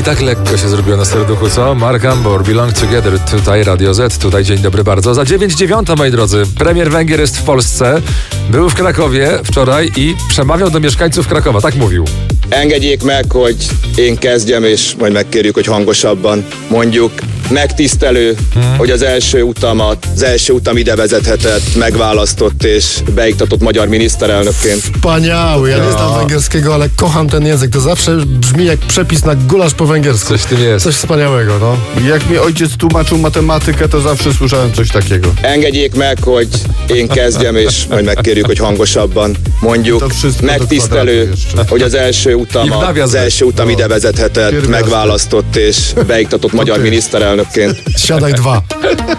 tak lekko się zrobiło na serduchu, co? Mark Ambor, Belong Together, tutaj Radio Z, tutaj dzień dobry bardzo. Za 9:09, moi drodzy, premier Węgier jest w Polsce, był w Krakowie wczoraj i przemawiał do mieszkańców Krakowa, tak mówił. Engedjék meg, hogy én kezdjem, és majd megkérjük, hogy hangosabban mondjuk. Megtisztelő, hogy az első utam ide vezethetett, megválasztott és beiktatott magyar miniszterelnökként. Wspaniały, ja nie znam węgierskiego, ale kocham ten język. To zawsze brzmi jak przepis na gulasz po węgiersku. Coś w tym jest. Coś wspaniałego, no. Jak mi ojciec tłumaczył matematykę, to zawsze słyszałem coś takiego. Engedjék meg, hogy én kezdjem, és majd megkérjük, hogy hangosabban mondjuk. To wszystko Megtisztelő, hogy az első utam ide vezethetett, megválasztott és beiktatott magyar miniszterelnökként. Siadaj 2.